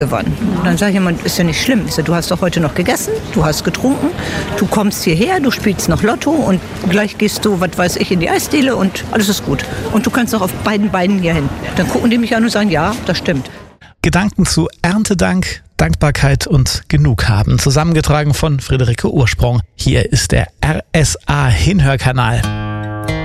gewonnen. Und dann sage ich immer, ist ja nicht schlimm. Ich sage, du hast doch heute noch gegessen, du hast getrunken, du kommst hierher, du spielst noch Lotto und gleich gehst du, was weiß ich, in die Eisdiele und alles ist gut. Und du kannst noch auf beiden Beinen hier hin. Dann gucken die mich an und sagen, ja, das stimmt. Gedanken zu Erntedank, Dankbarkeit und Genughaben. Zusammengetragen von Friederike Ursprung. Hier ist der RSA Hinhörkanal.